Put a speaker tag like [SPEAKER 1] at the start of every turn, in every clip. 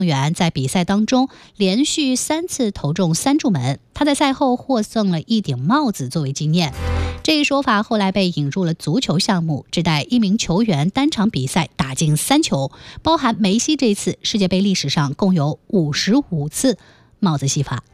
[SPEAKER 1] 员在比赛当中连续3次投中3柱门，他在赛后获赠了一顶帽子作为纪念。这一说法后来被引入了足球项目，只待一名球员单场比赛打进3球，包含梅西这次世界杯历史上共有55次帽子戏法。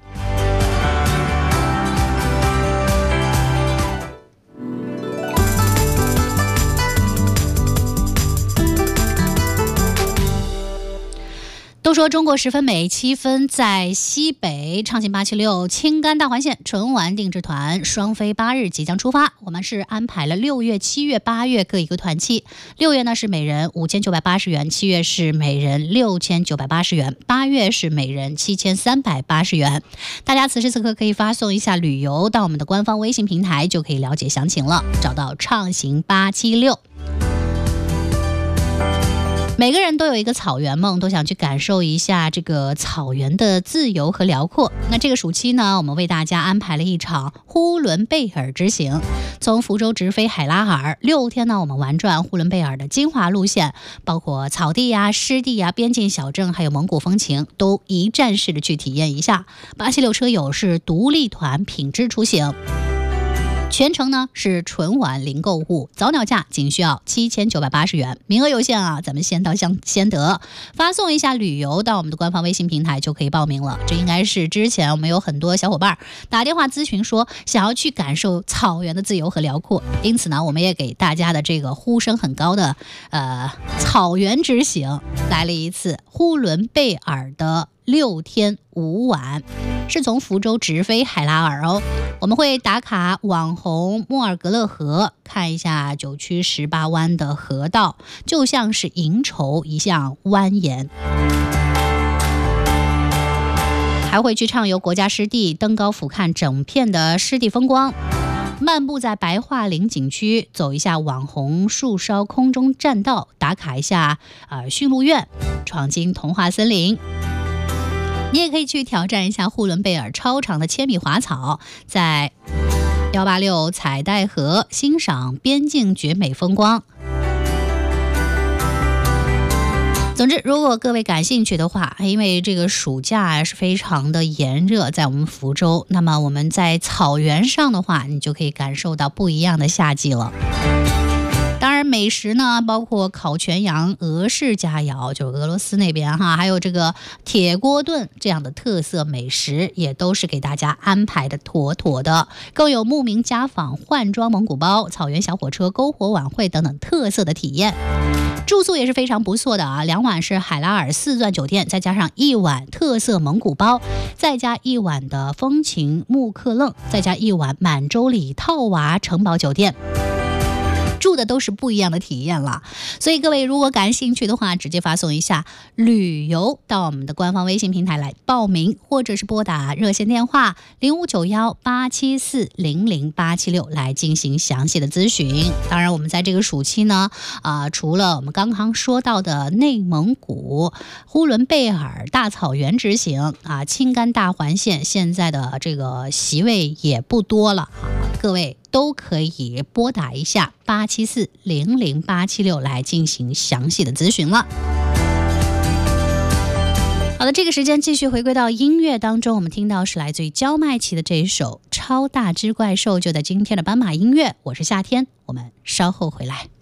[SPEAKER 1] 都说中国十分美，7分在西北。畅行876青甘大环线纯玩定制团双飞8日即将出发，我们是安排了6月、7月、8月各一个团期。6月呢是每人5980元，7月是每人6980元，8月是每人7380元。大家此时此刻可以发送一下旅游到我们的官方微信平台，就可以了解详情了，找到畅行876。每个人都有一个草原梦，都想去感受一下这个草原的自由和辽阔。那这个暑期呢，我们为大家安排了一场呼伦贝尔之行，从福州直飞海拉尔，6天呢，我们玩转呼伦贝尔的精华路线，包括草地呀、湿地呀、边境小镇，还有蒙古风情，都一站式的去体验一下。876车友是独立团品质出行。全程呢是纯玩零购物，早鸟价仅需要7980元，名额有限啊，咱们先到先得。发送一下旅游到我们的官方微信平台就可以报名了。这应该是之前我们有很多小伙伴打电话咨询说想要去感受草原的自由和辽阔，因此呢，我们也给大家的这个呼声很高的草原之行来了一次呼伦贝尔的6天5晚，是从福州直飞海拉尔哦。我们会打卡网红莫尔格勒河，看一下9区18湾的河道，就像是银绸一样蜿蜒。还会去畅游国家湿地，登高俯瞰整片的湿地风光，漫步在白桦林景区，走一下网红树梢空中栈道，打卡一下驯鹿苑，闯进童话森林。你也可以去挑战一下呼伦贝尔超长的千米滑草，在186彩带河欣赏边境绝美风光。总之，如果各位感兴趣的话，因为这个暑假是非常的炎热，在我们福州，那么我们在草原上的话，你就可以感受到不一样的夏季了。当然美食呢，包括烤全羊、俄式佳肴，就是俄罗斯那边哈，还有这个铁锅炖这样的特色美食，也都是给大家安排的妥妥的。更有牧民家访、换装蒙古包、草原小火车、篝火晚会等等特色的体验。住宿也是非常不错的啊，2晚是海拉尔4钻酒店，再加上1晚特色蒙古包，再加1晚的风情木克楞，再加1晚满洲里套娃城堡酒店。住的都是不一样的体验了，所以各位如果感兴趣的话，直接发送一下旅游到我们的官方微信平台来报名，或者是拨打热线电话059187400876来进行详细的咨询。当然我们在这个暑期呢除了我们刚刚说到的内蒙古呼伦贝尔大草原之行青甘大环线，现在的这个席位也不多了各位都可以拨打一下874-00876来进行详细的咨询了。好的，这个时间继续回归到音乐当中，我们听到是来自于焦麦琪的这一首《超大只怪兽》，就在今天的斑马音乐。我是夏天，我们稍后回来。